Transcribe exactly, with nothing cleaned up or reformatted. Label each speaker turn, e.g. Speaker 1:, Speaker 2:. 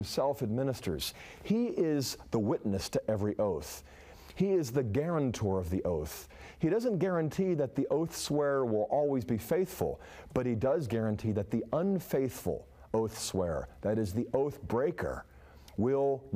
Speaker 1: himself administers. He is the witness to every oath. He is the guarantor of the oath. He doesn't guarantee that the oath swearer will always be faithful, but he does guarantee that the unfaithful oath swearer, that is the oath breaker, will